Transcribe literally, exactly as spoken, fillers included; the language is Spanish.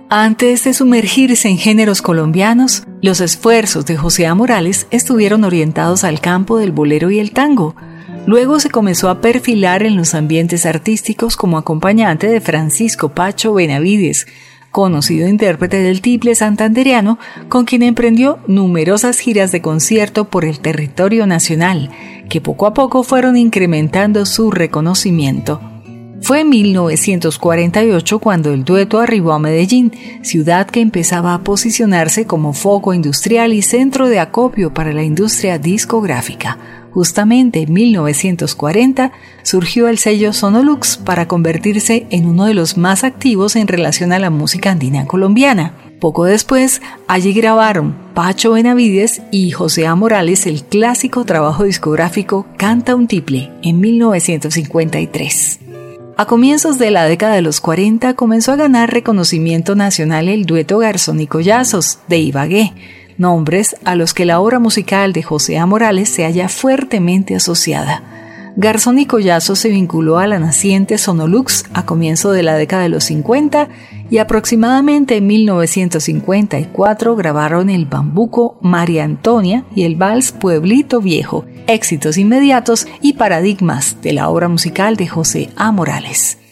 Antes de sumergirse en géneros colombianos, los esfuerzos de José A. Morales estuvieron orientados al campo del bolero y el tango. Luego se comenzó a perfilar en los ambientes artísticos como acompañante de Francisco Pacho Benavides, conocido intérprete del tiple santandereano, con quien emprendió numerosas giras de concierto por el territorio nacional, que poco a poco fueron incrementando su reconocimiento. Fue en mil novecientos cuarenta y ocho cuando el dueto arribó a Medellín, ciudad que empezaba a posicionarse como foco industrial y centro de acopio para la industria discográfica. Justamente en mil novecientos cuarenta surgió el sello Sonolux para convertirse en uno de los más activos en relación a la música andina colombiana. Poco después, allí grabaron Pacho Benavides y José A. Morales el clásico trabajo discográfico Canta un tiple en mil novecientos cincuenta y tres. A comienzos de la década de los cuarenta comenzó a ganar reconocimiento nacional el dueto Garzón y Collazos de Ibagué, nombres a los que la obra musical de José A. Morales se halla fuertemente asociada. Garzón y Collazos se vinculó a la naciente Sonolux a comienzo de la década de los cincuenta y aproximadamente en mil novecientos cincuenta y cuatro grabaron el bambuco María Antonia y el vals Pueblito Viejo, éxitos inmediatos y paradigmas de la obra musical de José A. Morales.